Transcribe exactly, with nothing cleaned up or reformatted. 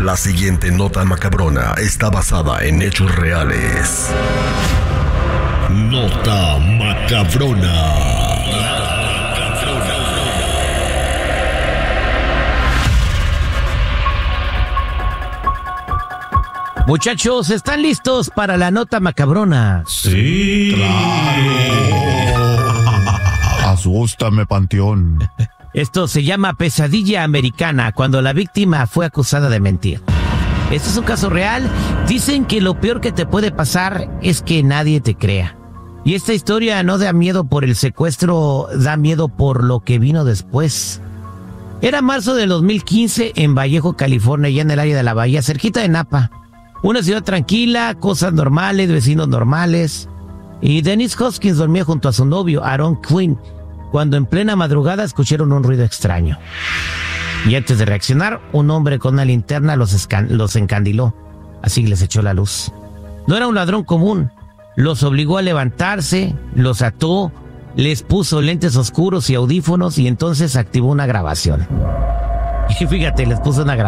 La siguiente nota macabrona está basada en hechos reales. Nota macabrona. Muchachos, ¿están listos para la nota macabrona? Sí, claro. Asústame, Panteón. Esto se llama pesadilla americana, cuando la víctima fue acusada de mentir. Este es un caso real. Dicen que lo peor que te puede pasar es que nadie te crea. Y esta historia no da miedo por el secuestro, da miedo por lo que vino después. Era marzo del dos mil quince en Vallejo, California, ya en el área de la bahía, cerquita de Napa. Una ciudad tranquila, cosas normales, vecinos normales. Y Dennis Hoskins dormía junto a su novio, Aaron Quinn, cuando en plena madrugada escucharon un ruido extraño. Y antes de reaccionar, un hombre con una linterna los, escan- los encandiló. Así les echó la luz. No era un ladrón común. Los obligó a levantarse, los ató, les puso lentes oscuros y audífonos y entonces activó una grabación. Y fíjate, les puso una grabación.